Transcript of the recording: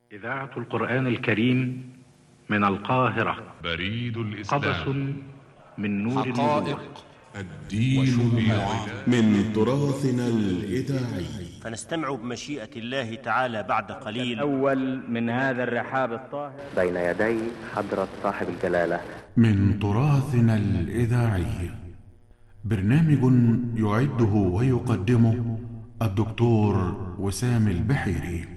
إذاعة القرآن الكريم من القاهرة. بريد الإسلام. قبس من نور النبوة. الدين من تراثنا الإذاعي. فنستمع بمشيئة الله تعالى بعد قليل الأول من هذا الرحاب الطاهر بين يدي حضرة صاحب الجلالة. من تراثنا الإذاعي برنامج يعده ويقدمه الدكتور وسام البحيري.